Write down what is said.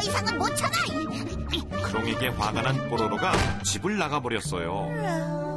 이상은 못 참아. 크롱에게 화가 난 뽀로로가 집을 나가버렸어요.